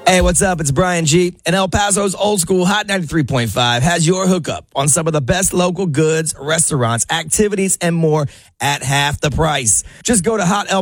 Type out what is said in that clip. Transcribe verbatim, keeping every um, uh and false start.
Hey, what's up? It's Brian G. And El Paso's Old School Hot ninety-three point five has your hookup on some of the best local goods, restaurants, activities, and more at half the price. Just go to hot el